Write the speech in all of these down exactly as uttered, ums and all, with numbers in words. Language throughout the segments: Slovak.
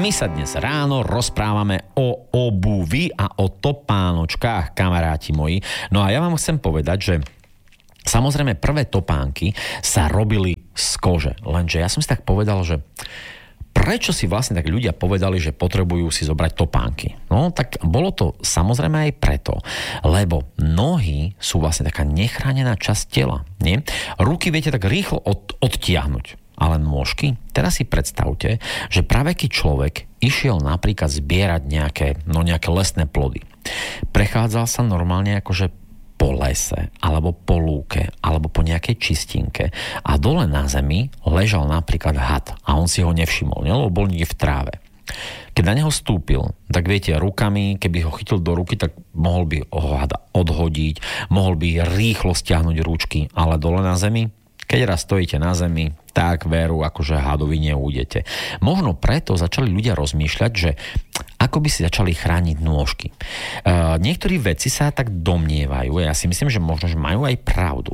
My sa dnes ráno rozprávame o obuvi a o topánočkách, kamaráti moji. No a ja vám chcem povedať, že samozrejme prvé topánky sa robili z kože. Lenže ja som si tak povedal, že prečo si vlastne tak ľudia povedali, že potrebujú si zobrať topánky? No tak bolo to samozrejme aj preto, lebo nohy sú vlastne taká nechránená časť tela. Nie? Ruky viete tak rýchlo od, odtiahnuť. Ale nôžky, teraz si predstavte, že práve keď človek išiel napríklad zbierať nejaké, no nejaké lesné plody, prechádzal sa normálne akože po lese, alebo po lúke, alebo po nejakej čistinke a dole na zemi ležal napríklad had a on si ho nevšimol, ne? Lebo bol niekde v tráve. Keď na neho stúpil, tak viete, rukami, keby ho chytil do ruky, tak mohol by ho hada odhodiť, mohol by rýchlo stiahnuť ručky, ale dole na zemi, keď raz stojíte na zemi, tak veru, akože hadovi neújdete. Možno preto začali ľudia rozmýšľať, že ako by si začali chrániť nôžky. E, niektorí vedci sa tak domnievajú, ja si myslím, že možno, že majú aj pravdu,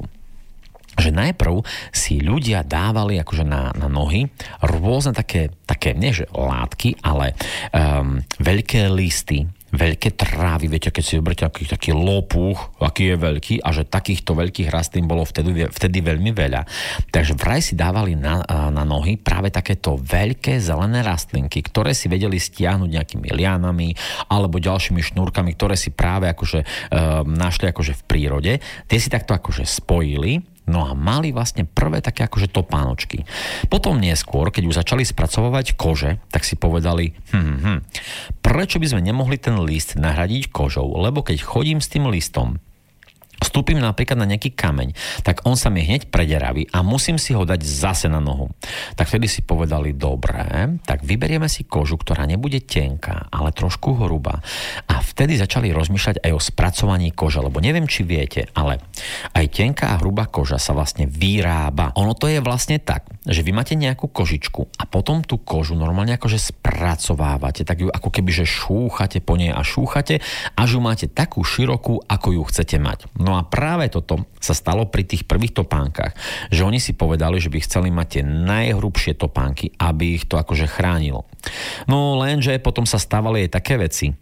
že najprv si ľudia dávali akože na, na nohy rôzne také, také nie že látky, ale um, veľké listy, veľké trávy, viete, keď si zoberte taký, taký lopúch, aký je veľký, a že takýchto veľkých rastlín bolo vtedy, vtedy veľmi veľa. Takže vraj si dávali na, na nohy práve takéto veľké zelené rastlinky, ktoré si vedeli stiahnuť nejakými lianami alebo ďalšími šnúrkami, ktoré si práve akože e, našli akože v prírode. Tie si takto akože spojili. No a mali vlastne prvé také akože topánočky. Potom neskôr, keď už začali spracovávať kože, tak si povedali, hm, hm, prečo by sme nemohli ten list nahradiť kožou? Lebo keď chodím s tým listom, vstúpim napríklad na nejaký kameň, tak on sa mi hneď prederaví a musím si ho dať zase na nohu. Tak vtedy si povedali, dobre, tak vyberieme si kožu, ktorá nebude tenká, ale trošku hrubá. A vtedy začali rozmýšľať aj o spracovaní kože, lebo neviem, či viete, ale aj tenká a hrubá koža sa vlastne vyrába. Ono to je vlastne tak, že vy máte nejakú kožičku a potom tú kožu normálne akože spracovávate, tak ju ako keby, že šúchate po nej a šúchate, až ju máte takú širokú, ako ju chcete mať. No a práve toto sa stalo pri tých prvých topánkach, že oni si povedali, že by chceli mať tie najhrubšie topánky, aby ich to akože chránilo. No lenže potom sa stávali aj také veci.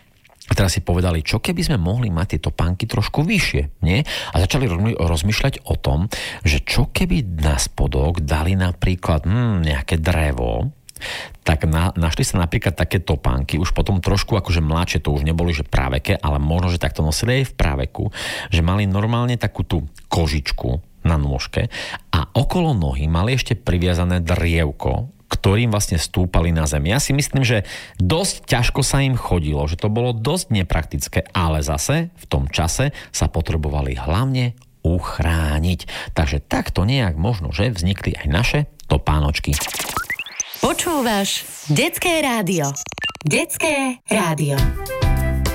A teraz si povedali, čo keby sme mohli mať tie topánky trošku vyššie, nie? A začali rozmýšľať o tom, že čo keby na spodok dali napríklad hm, nejaké drevo, tak na, našli sa napríklad také topánky, už potom trošku akože mladšie, to už neboli, že práveke, ale možno, že takto nosili aj v práveku, že mali normálne takú tú kožičku na nôžke a okolo nohy mali ešte priviazané drievko, ktorým vlastne stúpali na zemi. Ja si myslím, že dosť ťažko sa im chodilo, že to bolo dosť nepraktické, ale zase v tom čase sa potrebovali hlavne uchrániť. Takže takto nejak možno, že vznikli aj naše topánočky. Počúvaš Detské rádio. Detské rádio.